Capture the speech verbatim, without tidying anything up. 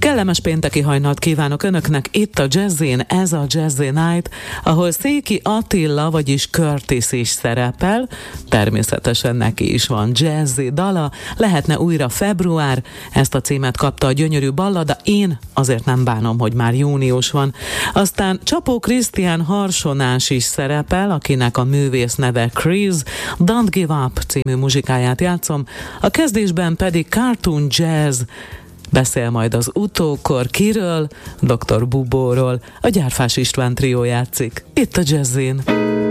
Kellemes pénteki hajnalt kívánok Önöknek itt a Jazzin, ez a Jazzy Night, ahol Széki Attila, vagyis Curtis is szerepel, természetesen neki is van jazzy dala, lehetne újra február, ezt a címet kapta a gyönyörű ballada, én azért nem bánom, hogy már június van. Aztán Csapó Krisztián harsonás is szerepel, akinek a művész neve Chris, Don't Give Up című muzsikáját játszom, a kezdésben pedig Cartoon Jazz. Beszél majd az utókor kiről, doktor Bubóról, a Gyárfás István trió játszik, itt a Jazzin.